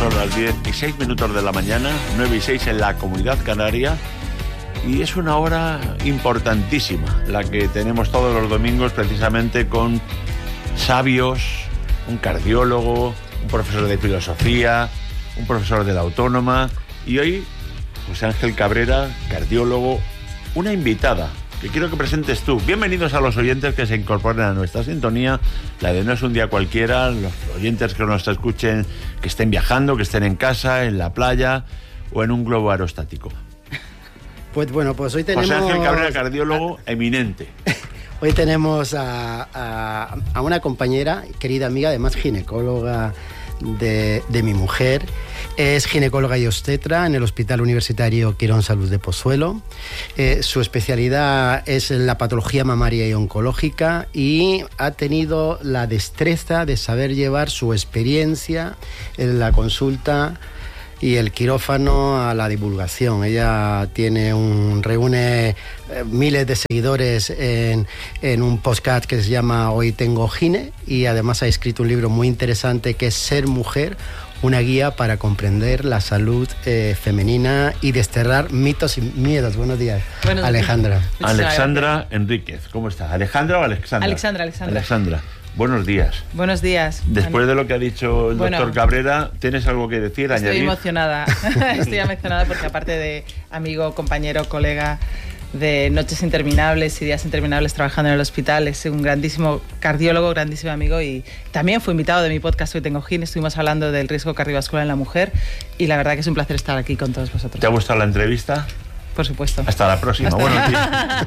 Son las 10:06 de la mañana, 9:06 en la Comunidad Canaria, y es una hora importantísima, la que tenemos todos los domingos precisamente con sabios, un cardiólogo, un profesor de filosofía, un profesor de la Autónoma, y hoy José Ángel Cabrera, cardiólogo, una invitada que quiero que presentes tú. Bienvenidos a los oyentes que se incorporen a nuestra sintonía, la de No es un día cualquiera, los oyentes que nos escuchen, que estén viajando, que estén en casa, en la playa o en un globo aerostático. Pues bueno, pues hoy tenemos... José Ángel Cabrera, cardiólogo eminente. Hoy tenemos a una compañera, querida amiga, además ginecóloga de mi mujer. Es ginecóloga y obstetra en el Hospital Universitario Quirón Salud de Pozuelo. Su especialidad es la patología mamaria y oncológica, y ha tenido la destreza de saber llevar su experiencia en la consulta y el quirófano a la divulgación. Ella reúne miles de seguidores en un podcast que se llama Hoy Tengo Gine, y además ha escrito un libro muy interesante que es Ser Mujer, una guía para comprender la salud femenina y desterrar mitos y miedos. Buenos días, Alejandra. Alexandra Enríquez, ¿cómo estás? ¿Alejandra o Alexandra? Alexandra. Buenos días. Buenos días. Después de lo que ha dicho el doctor Cabrera, ¿tienes algo que decir, añadir? Estoy emocionada. Estoy emocionada porque, aparte de amigo, compañero, colega de noches interminables y días interminables trabajando en el hospital, es un grandísimo cardiólogo, grandísimo amigo, y también fue invitado de mi podcast Hoy Tengo Gine. Estuvimos hablando del riesgo cardiovascular en la mujer, y la verdad que es un placer estar aquí con todos vosotros. ¿Te ha gustado la entrevista? Por supuesto. Hasta la próxima. Buenos días.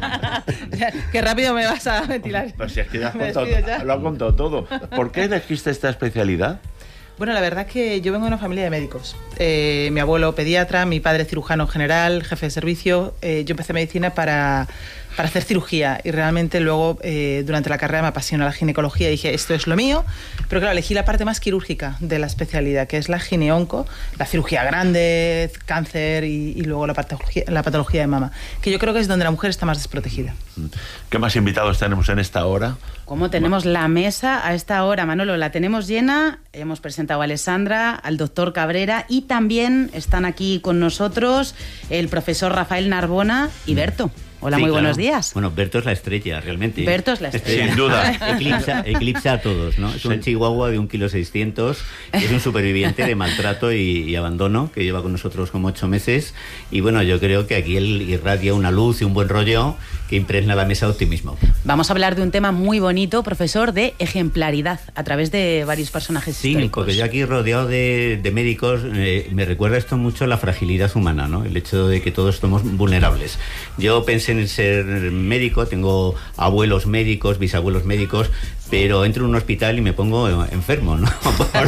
Qué rápido me vas a ventilar. Pues si es que ya lo has contado todo. ¿Por qué elegiste esta especialidad? Bueno, la verdad que yo vengo de una familia de médicos. Mi abuelo pediatra, mi padre cirujano general, jefe de servicio. Yo empecé medicina para hacer cirugía, y realmente luego durante la carrera me apasionó la ginecología y dije, esto es lo mío. Pero claro, elegí la parte más quirúrgica de la especialidad, que es la gineonco, la cirugía grande, cáncer y luego la patología de mama, que yo creo que es donde la mujer está más desprotegida. ¿Qué más invitados tenemos en esta hora? ¿Cómo tenemos la mesa a esta hora, Manolo? La tenemos llena. Hemos presentado a Alessandra, al doctor Cabrera, y también están aquí con nosotros el profesor Rafael Narbona y Berto. Hola, sí, muy buenos días. Bueno, Berto es la estrella, realmente. Berto es la estrella. Sin duda. Eclipsa a todos, ¿no? Es un chihuahua de 1,6 kg, es un superviviente de maltrato y abandono, que lleva con nosotros como 8 meses. Y bueno, yo creo que aquí él irradia una luz y un buen rollo que impregna la mesa de optimismo. Vamos a hablar de un tema muy bonito, profesor, de ejemplaridad, a través de varios personajes históricos. Sí, porque yo aquí rodeado de médicos, me recuerda esto mucho a la fragilidad humana, ¿no? El hecho de que todos somos vulnerables. Yo pensé en ser médico, tengo abuelos médicos, bisabuelos médicos, pero entro en un hospital y me pongo enfermo, ¿no?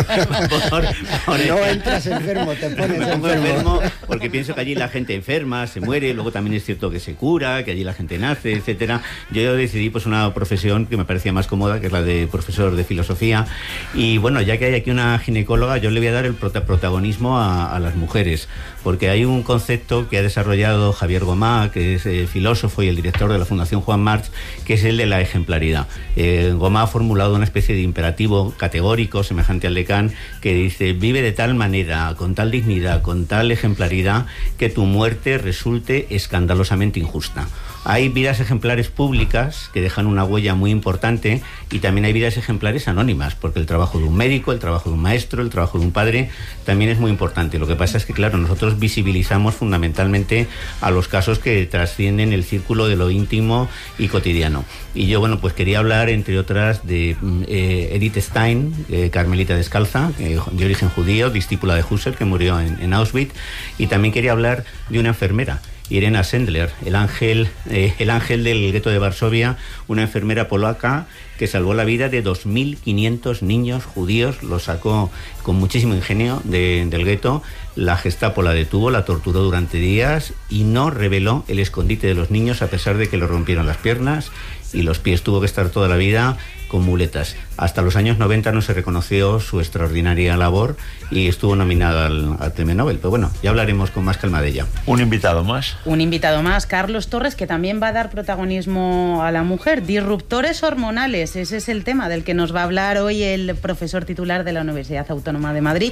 No entras enfermo, te pones enfermo. Porque pienso que allí la gente enferma, se muere, luego también es cierto que se cura, que allí la gente nace, etcétera. Yo decidí pues una profesión que me parecía más cómoda, que es la de profesor de filosofía, y bueno, ya que hay aquí una ginecóloga, yo le voy a dar el protagonismo a las mujeres, porque hay un concepto que ha desarrollado Javier Gomá, que es filósofo y el director de la Fundación Juan March, que es el de la ejemplaridad. Gomá ha formulado una especie de imperativo categórico semejante al de Kant, que dice: vive de tal manera, con tal dignidad, con tal ejemplaridad, que tu muerte resulte escandalosamente injusta. Hay vidas ejemplares públicas que dejan una huella muy importante, y también hay vidas ejemplares anónimas, porque el trabajo de un médico, el trabajo de un maestro, el trabajo de un padre también es muy importante. Lo que pasa es que, claro, nosotros visibilizamos fundamentalmente a los casos que trascienden el círculo de lo íntimo y cotidiano. Y yo, bueno, pues quería hablar, entre otras, de Edith Stein, carmelita descalza, de origen judío, discípula de Husserl, que murió en Auschwitz, y también quería hablar de una enfermera, Irena Sendler, el ángel del gueto de Varsovia, una enfermera polaca que salvó la vida de 2.500 niños judíos, los sacó con muchísimo ingenio del gueto. La Gestapo la detuvo, la torturó durante días y no reveló el escondite de los niños, a pesar de que le rompieron las piernas y los pies. Tuvo que estar toda la vida con muletas. Hasta los años 90 no se reconoció su extraordinaria labor y estuvo nominada al Premio Nobel. Pero bueno, ya hablaremos con más calma de ella. Un invitado más, Carlos Torres, que también va a dar protagonismo a la mujer. Disruptores hormonales, ese es el tema del que nos va a hablar hoy el profesor titular de la Universidad Autónoma de Madrid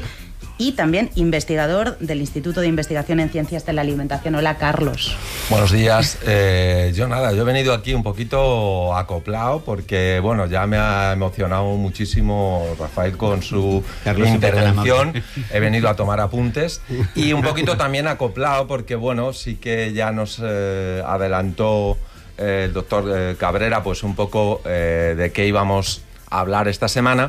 y también investigador del Instituto de Investigación en Ciencias de la Alimentación. Hola, Carlos. Buenos días. Yo he venido aquí un poquito acoplado porque, bueno, ya me ha emocionado muchísimo Rafael con su intervención. He venido a tomar apuntes y un poquito también acoplado porque, bueno, sí que ya nos adelantó el doctor Cabrera pues un poco de qué íbamos a hablar esta semana.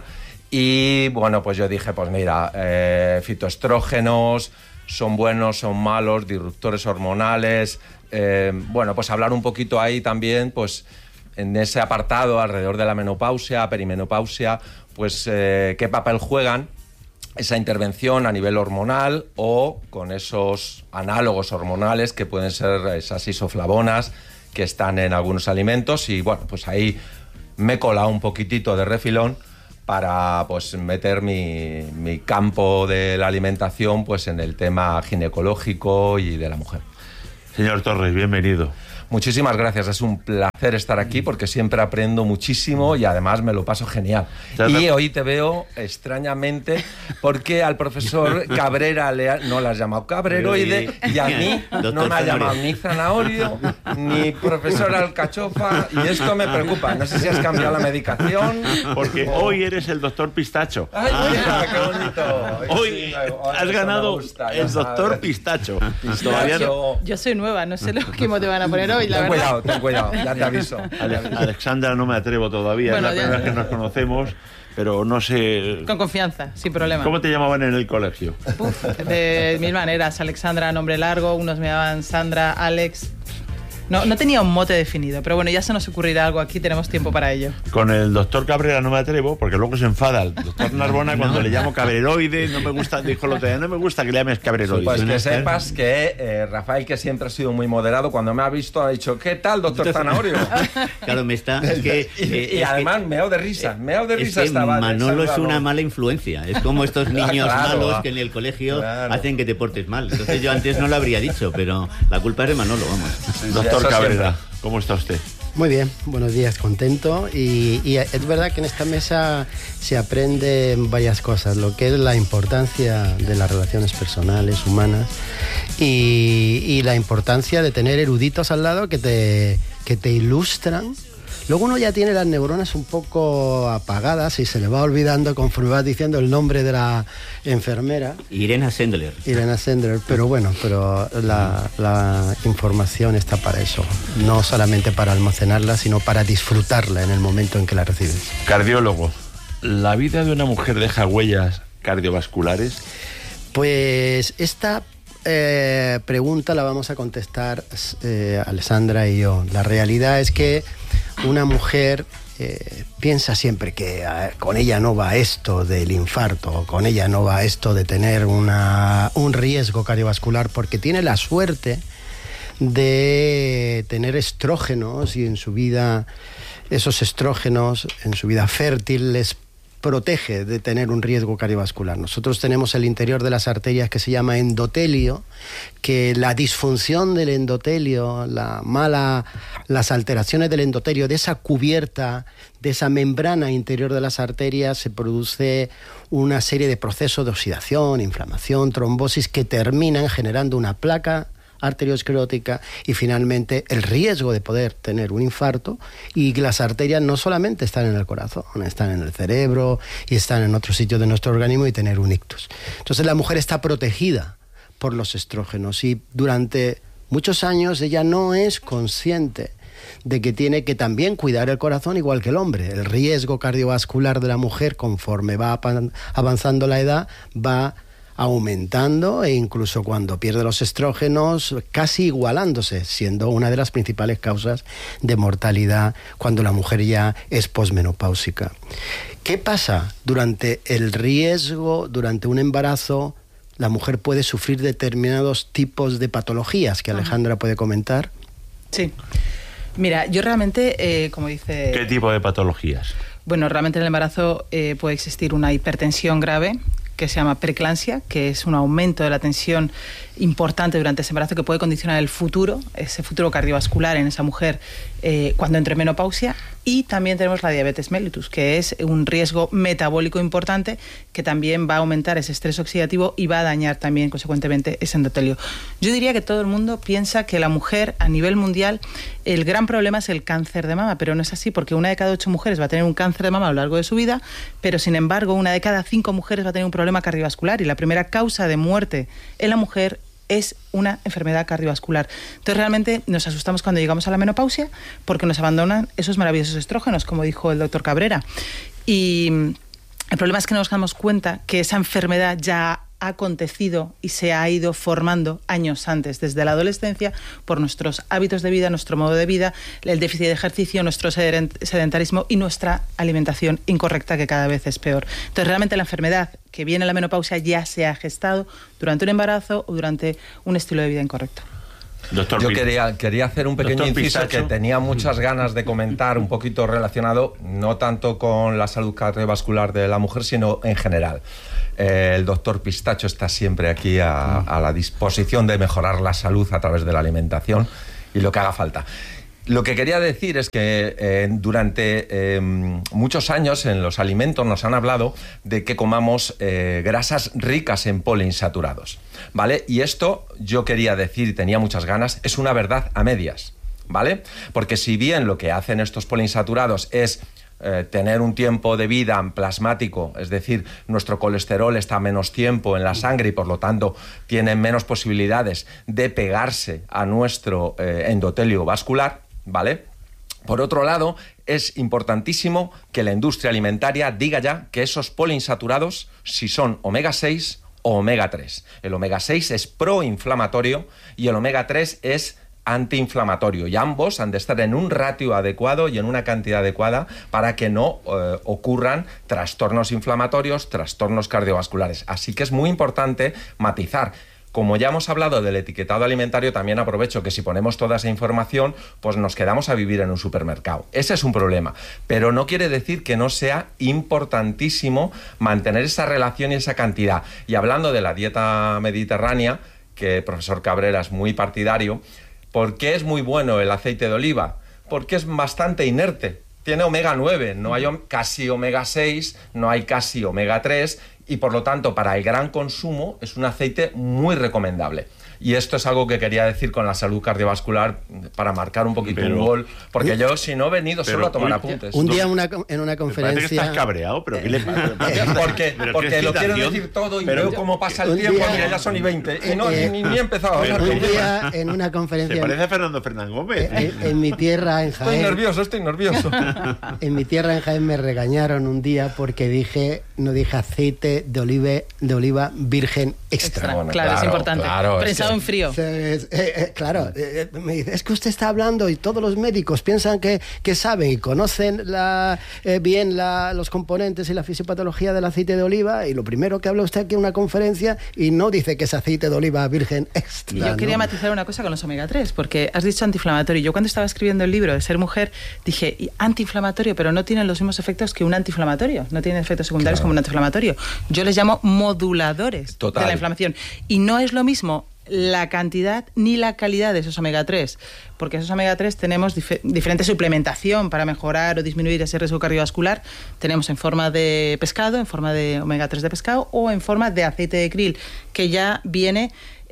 Y bueno, pues yo dije, pues mira, fitoestrógenos, son buenos, son malos, disruptores hormonales, bueno, pues hablar un poquito ahí también, pues en ese apartado alrededor de la menopausia, perimenopausia, pues qué papel juegan esa intervención a nivel hormonal o con esos análogos hormonales que pueden ser esas isoflavonas que están en algunos alimentos. Y bueno, pues ahí me he colado un poquitito de refilón para pues meter mi campo de la alimentación pues en el tema ginecológico y de la mujer. Señor Torres, bienvenido. Muchísimas gracias, es un placer estar aquí porque siempre aprendo muchísimo y además me lo paso genial. Y hoy te veo extrañamente porque al profesor Cabrera no le has llamado cabreroide y a mí no me ha llamado ni zanahorio ni profesor alcachofa y esto me preocupa. No sé si has cambiado la medicación. Porque hoy eres el doctor Pistacho. ¡Ay, mira, qué bonito! Hoy has ganado el doctor Pistacho. Todavía no. Yo soy nueva, no sé lo que te van a poner hoy, la verdad. Ten cuidado, ya te aviso. Alexandra, no me atrevo todavía, bueno, es la primera vez que nos conocemos, pero no sé... Con confianza, sin problema. ¿Cómo te llamaban en el colegio? De mil maneras. Alexandra, nombre largo, unos me llamaban Sandra, Alex... No tenía un mote definido, pero bueno, ya se nos ocurrirá algo aquí, tenemos tiempo para ello. Con el doctor Cabrera no me atrevo, porque luego se enfada el doctor Narbona cuando le llamo cabreroide, no me gusta, dijo el otro día, no me gusta que le llames cabreroide. Pues que sepas que Rafael, que siempre ha sido muy moderado, cuando me ha visto ha dicho, ¿qué tal, doctor Zanahorio? Claro, me está... Es que, y además meao de risa, estaba... Manolo es una mala influencia, es como estos niños malos que en el colegio hacen que te portes mal. Entonces yo antes no lo habría dicho, pero la culpa es de Manolo, vamos. Doctor Cabrera, ¿cómo está usted? Muy bien, buenos días, contento. Y es verdad que en esta mesa se aprende varias cosas, lo que es la importancia de las relaciones personales, humanas, y la importancia de tener eruditos al lado que te ilustran. Luego uno ya tiene las neuronas un poco apagadas y se le va olvidando conforme vas diciendo el nombre de la enfermera. Irena Sendler, pero bueno, la información está para eso. No solamente para almacenarla, sino para disfrutarla en el momento en que la recibes. Cardiólogo, ¿la vida de una mujer deja huellas cardiovasculares? Pues esta pregunta la vamos a contestar Alessandra y yo. La realidad es que una mujer piensa siempre que con ella no va esto del infarto, con ella no va esto de tener un riesgo cardiovascular, porque tiene la suerte de tener estrógenos y en su vida, esos estrógenos en su vida fértil les protege de tener un riesgo cardiovascular. Nosotros tenemos el interior de las arterias que se llama endotelio, que la disfunción del endotelio, las alteraciones del endotelio, de esa cubierta, de esa membrana interior de las arterias, se produce una serie de procesos de oxidación, inflamación, trombosis que terminan generando una placa arteriosclerótica y finalmente el riesgo de poder tener un infarto. Y las arterias no solamente están en el corazón, están en el cerebro y están en otros sitios de nuestro organismo y tener un ictus. Entonces la mujer está protegida por los estrógenos y durante muchos años ella no es consciente de que tiene que también cuidar el corazón igual que el hombre. El riesgo cardiovascular de la mujer, conforme va avanzando la edad, va aumentando e incluso cuando pierde los estrógenos casi igualándose, siendo una de las principales causas de mortalidad cuando la mujer ya es posmenopáusica. ¿Qué pasa? Durante el riesgo, durante un embarazo, la mujer puede sufrir determinados tipos de patologías que Alejandra puede comentar. Sí. Mira, yo realmente, como dice... ¿Qué tipo de patologías? Bueno, realmente en el embarazo puede existir una hipertensión grave, que se llama preeclampsia, que es un aumento de la tensión importante durante ese embarazo que puede condicionar el futuro, ese futuro cardiovascular en esa mujer cuando entre en menopausia. Y también tenemos la diabetes mellitus, que es un riesgo metabólico importante que también va a aumentar ese estrés oxidativo y va a dañar también, consecuentemente, ese endotelio. Yo diría que todo el mundo piensa que la mujer, a nivel mundial, el gran problema es el cáncer de mama, pero no es así, porque 1 de cada 8 mujeres va a tener un cáncer de mama a lo largo de su vida, pero sin embargo 1 de cada 5 mujeres va a tener un problema cardiovascular, y la primera causa de muerte en la mujer es una enfermedad cardiovascular. Entonces realmente nos asustamos cuando llegamos a la menopausia porque nos abandonan esos maravillosos estrógenos, como dijo el doctor Cabrera. Y el problema es que no nos damos cuenta que esa enfermedad ya ha acontecido y se ha ido formando años antes, desde la adolescencia, por nuestros hábitos de vida, nuestro modo de vida, el déficit de ejercicio, nuestro sedentarismo y nuestra alimentación incorrecta, que cada vez es peor. Entonces, realmente la enfermedad que viene en la menopausia ya se ha gestado durante un embarazo o durante un estilo de vida incorrecto. Doctor, yo quería hacer un pequeño inciso que tenía muchas ganas de comentar, un poquito relacionado, no tanto con la salud cardiovascular de la mujer, sino en general. El doctor Pistacho está siempre aquí a la disposición de mejorar la salud a través de la alimentación y lo que haga falta. Lo que quería decir es que durante muchos años en los alimentos nos han hablado de que comamos grasas ricas en poliinsaturados, ¿vale? Y esto yo quería decir, y tenía muchas ganas, es una verdad a medias, ¿vale? Porque si bien lo que hacen estos poliinsaturados es tener un tiempo de vida plasmático, es decir, nuestro colesterol está menos tiempo en la sangre y por lo tanto tiene menos posibilidades de pegarse a nuestro endotelio vascular, ¿vale? Por otro lado, es importantísimo que la industria alimentaria diga ya que esos poliinsaturados, si son omega 6 o omega 3. El omega 6 es proinflamatorio y el omega 3 es antiinflamatorio, y ambos han de estar en un ratio adecuado y en una cantidad adecuada para que no ocurran trastornos inflamatorios, trastornos cardiovasculares. Así que es muy importante matizar. Como ya hemos hablado del etiquetado alimentario, también aprovecho que si ponemos toda esa información, pues nos quedamos a vivir en un supermercado. Ese es un problema, pero no quiere decir que no sea importantísimo mantener esa relación y esa cantidad. Y hablando de la dieta mediterránea, que el profesor Cabrera es muy partidario, ¿por qué es muy bueno el aceite de oliva? Porque es bastante inerte. Tiene omega 9, no hay casi omega 6, no hay casi omega 3 y por lo tanto para el gran consumo es un aceite muy recomendable. Y esto es algo que quería decir con la salud cardiovascular para marcar un poquito un gol, porque yo si no he venido solo a tomar apuntes. Un día en una conferencia... Parece que estás cabreado, pero ¿qué le pasa? Porque lo quiero decir todo y veo cómo pasa el tiempo, mira, ya son y 20 y no, ni he empezado a hablar. Un día en una conferencia... Se parece a Fernando Fernández Gómez. En mi tierra, en Jaén... Estoy nervioso. En mi tierra, en Jaén, me regañaron un día porque no dije aceite de oliva virgen extra. Bueno, claro, es importante. Claro, prensado en frío. Claro, me dice, es que usted está hablando y todos los médicos piensan que saben y conocen bien los componentes y la fisiopatología del aceite de oliva, y lo primero que habla usted aquí en una conferencia y no dice que es aceite de oliva virgen extra. Yo quería matizar una cosa con los omega 3, porque has dicho antiinflamatorio. Yo cuando estaba escribiendo el libro de Ser Mujer dije antiinflamatorio, pero no tienen los mismos efectos que un antiinflamatorio, no tienen efectos secundarios como un antiinflamatorio. Yo les llamo moduladores de la inflamación, y no es lo mismo la cantidad ni la calidad de esos omega 3, porque esos omega 3 tenemos diferente suplementación para mejorar o disminuir ese riesgo cardiovascular. Tenemos en forma de pescado, en forma de omega 3 de pescado, o en forma de aceite de krill, que ya viene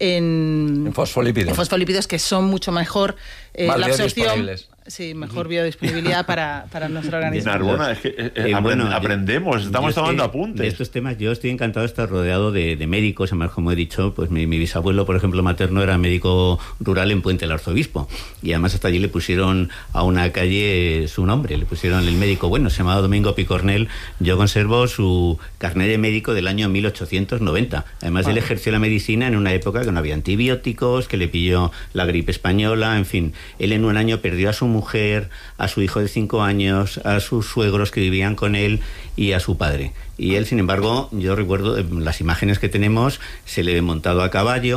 en fosfolípidos. En fosfolípidos, que son mucho mejor la absorción. Sí, mejor biodisponibilidad para nuestro organismo. Narbona, es que aprendemos, estamos tomando apuntes. De estos temas yo estoy encantado de estar rodeado de médicos. Además, como he dicho, pues mi bisabuelo, por ejemplo, materno, era médico rural en Puente del Arzobispo, y además hasta allí le pusieron a una calle su nombre, le pusieron el médico, bueno, se llamaba Domingo Picornell. Yo conservo su carnet de médico del año 1890. Además, él ejerció la medicina en una época que no había antibióticos, que le pilló la gripe española, en fin. Él en un año perdió a su mujer, a su hijo de 5 años, a sus suegros que vivían con él y a su padre. Y él, sin embargo, yo recuerdo las imágenes que tenemos, se le ve montado a caballo,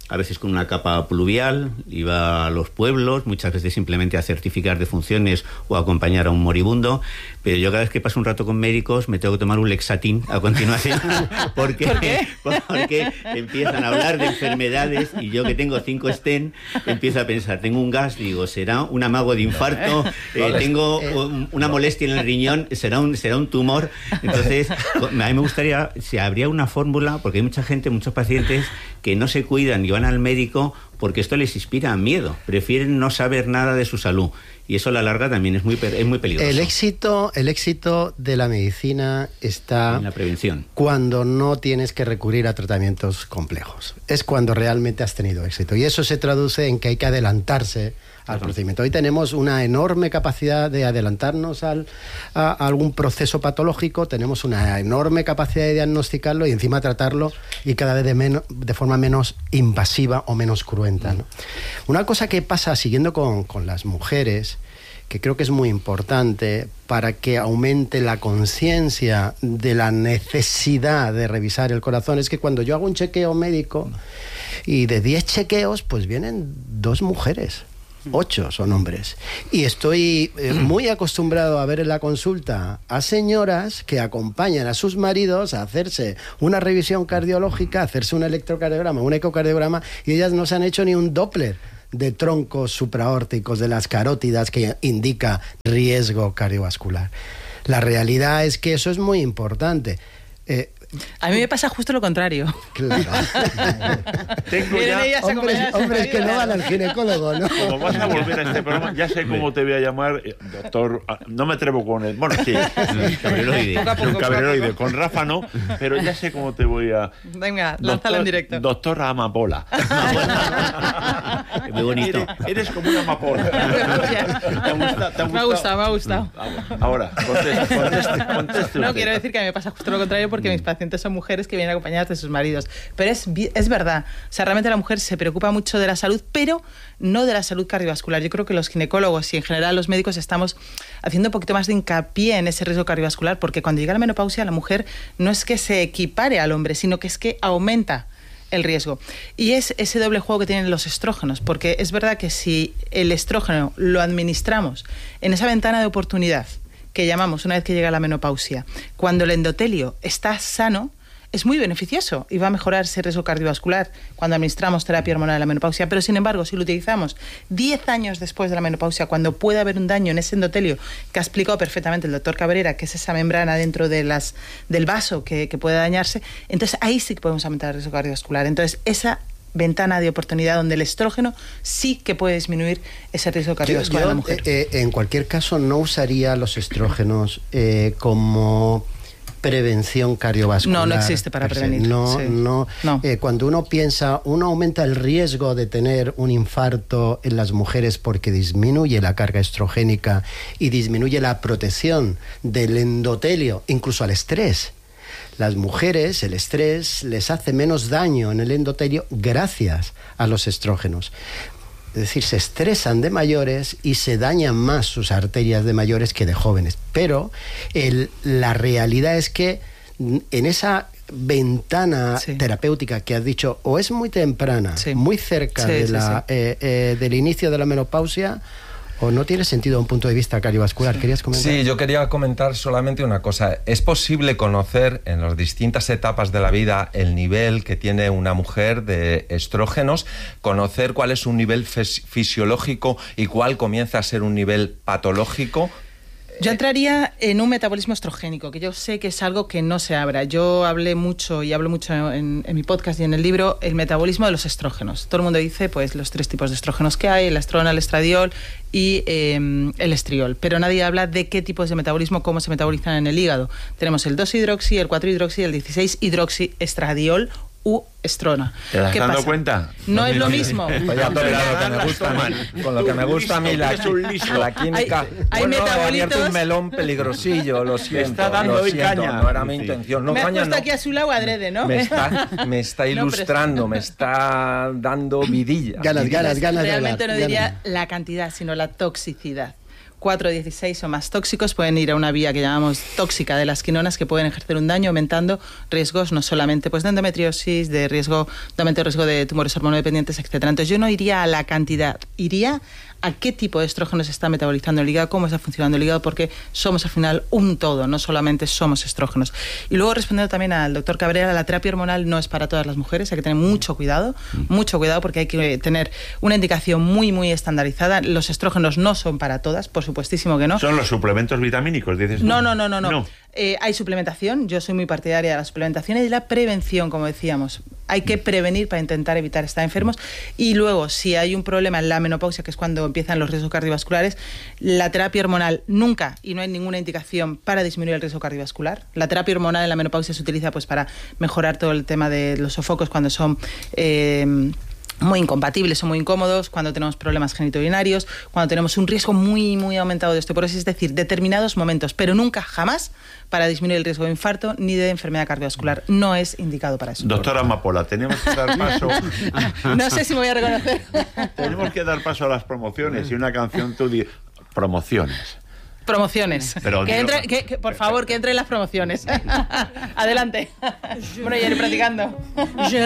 a veces con una capa pluvial, iba a los pueblos, muchas veces simplemente a certificar defunciones o a acompañar a un moribundo, pero yo cada vez que paso un rato con médicos me tengo que tomar un Lexatin a continuación, porque, ¿por qué? Porque empiezan a hablar de enfermedades y yo que tengo 5 stent empiezo a pensar, tengo un gas, digo, será un amago de infarto, tengo una molestia en el riñón, será un tumor. Entonces a mí me gustaría, si habría una fórmula, porque hay mucha gente, muchos pacientes que no se cuidan y van al médico porque esto les inspira miedo, prefieren no saber nada de su salud, y eso a la larga también es muy peligroso. El éxito de la medicina está en la prevención. Cuando no tienes que recurrir a tratamientos complejos. Es cuando realmente has tenido éxito, y eso se traduce en que hay que adelantarse al procedimiento. Hoy tenemos una enorme capacidad de adelantarnos a algún proceso patológico, tenemos una enorme capacidad de diagnosticarlo y encima tratarlo, y cada vez de forma menos invasiva o menos cruenta, ¿no? Una cosa que pasa, siguiendo con las mujeres, que creo que es muy importante para que aumente la conciencia de la necesidad de revisar el corazón, es que cuando yo hago un chequeo médico, y de 10 chequeos, pues vienen 2 mujeres. 8 son hombres. Y estoy muy acostumbrado a ver en la consulta a señoras que acompañan a sus maridos a hacerse una revisión cardiológica, a hacerse un electrocardiograma, un ecocardiograma, y ellas no se han hecho ni un Doppler de troncos supraórticos de las carótidas que indica riesgo cardiovascular. La realidad es que eso es muy importante. A mí me pasa justo lo contrario. Claro. Tengo ya hombres que no van al ginecólogo, ¿no? Como vas a volver a este programa, ya sé cómo te voy a llamar, doctor. No me atrevo con él. Bueno, sí, un cabreroide. Con Rafa no, pero ya sé cómo te voy a. Venga, lánzalo en directo. Doctora Amapola. Muy bonito. Eres como una amapola. Me ha gustado. Ahora, conteste No, usted. quiero decir que a mí me pasa justo lo contrario, porque mis pacientes son mujeres que vienen acompañadas de sus maridos. Pero es verdad. O sea, realmente la mujer se preocupa mucho de la salud, pero no de la salud cardiovascular. Yo creo que los ginecólogos y en general los médicos estamos haciendo un poquito más de hincapié en ese riesgo cardiovascular, porque cuando llega la menopausia, la mujer no es que se equipare al hombre, sino que es que aumenta el riesgo. Y es ese doble juego que tienen los estrógenos, porque es verdad que si el estrógeno lo administramos en esa ventana de oportunidad que llamamos una vez que llega la menopausia, cuando el endotelio está sano, es muy beneficioso y va a mejorar ese riesgo cardiovascular cuando administramos terapia hormonal en la menopausia. Pero sin embargo, si lo utilizamos 10 años después de la menopausia, cuando puede haber un daño en ese endotelio, que ha explicado perfectamente el doctor Cabrera, que es esa membrana dentro de del vaso que puede dañarse, entonces ahí sí que podemos aumentar el riesgo cardiovascular. Entonces esa ventana de oportunidad donde el estrógeno sí que puede disminuir ese riesgo cardiovascular en la mujer. En cualquier caso, no usaría los estrógenos como prevención cardiovascular. No existe para prevenir. No. Cuando uno aumenta el riesgo de tener un infarto en las mujeres porque disminuye la carga estrogénica y disminuye la protección del endotelio, incluso al estrés. Las mujeres, el estrés les hace menos daño en el endotelio gracias a los estrógenos. Es decir, se estresan de mayores y se dañan más sus arterias de mayores que de jóvenes. Pero la realidad es que en esa ventana terapéutica que has dicho, o es muy temprana, muy cerca del inicio de la menopausia, o no tiene sentido desde un punto de vista cardiovascular. ¿Querías comentar? Sí, yo quería comentar solamente una cosa. ¿Es posible conocer en las distintas etapas de la vida el nivel que tiene una mujer de estrógenos, conocer cuál es un nivel fisiológico y cuál comienza a ser un nivel patológico? Yo entraría en un metabolismo estrogénico, que yo sé que es algo que no se habla. Yo hablé mucho y hablo mucho en mi podcast y en el libro, el metabolismo de los estrógenos. Todo el mundo dice pues los 3 tipos de estrógenos que hay, el estrona, el estradiol y el estriol. Pero nadie habla de qué tipos de metabolismo, cómo se metabolizan en el hígado. Tenemos el 2-hidroxi, el 4-hidroxi, el 16-hidroxiestradiol u estrona. ¿Te das ¿Qué dando pasa? cuenta? No es lo mismo. Vaya tolerado que me gusta a mí, con lo que me gusta a mí la química. Hay Bueno, he metabolitos. abierto un melón peligrosillo, lo siento. está dando lo hoy siento, caña. no era mi intención. No, Me has caña, puesto no. aquí a su lado adrede, ¿no? Me está ilustrando, me está dando vidilla. Ganas de Realmente hablar. no diría la cantidad, sino la toxicidad. 4,16 o más tóxicos, pueden ir a una vía que llamamos tóxica de las quinonas, que pueden ejercer un daño, aumentando riesgos no solamente pues, de endometriosis, de aumento de riesgo de tumores hormonodependientes, etc. Entonces yo no iría a la cantidad, iría a qué tipo de estrógeno se está metabolizando el hígado, cómo está funcionando el hígado, porque somos al final un todo, no solamente somos estrógenos. Y luego, respondiendo también al doctor Cabrera, la terapia hormonal no es para todas las mujeres, hay que tener mucho cuidado porque hay que tener una indicación muy, muy estandarizada. Los estrógenos no son para todas, por supuestísimo que no. ¿Son los suplementos vitamínicos, dices? No. Hay suplementación, yo soy muy partidaria de la suplementación y de la prevención, como decíamos. Hay que prevenir para intentar evitar estar enfermos. Y luego, si hay un problema en la menopausia, que es cuando empiezan los riesgos cardiovasculares, la terapia hormonal nunca, y no hay ninguna indicación para disminuir el riesgo cardiovascular. La terapia hormonal en la menopausia se utiliza pues para mejorar todo el tema de los sofocos cuando son muy incompatibles o muy incómodos, cuando tenemos problemas genitourinarios, cuando tenemos un riesgo muy, muy aumentado de osteoporosis, es decir, determinados momentos, pero nunca, jamás, para disminuir el riesgo de infarto ni de enfermedad cardiovascular. No es indicado para eso. Doctora Amapola, tenemos que dar paso... No sé si me voy a reconocer. Tenemos que dar paso a las promociones y una canción tú promociones. Pero por favor, que entren las promociones. Adelante. Bueno, ya iré practicando.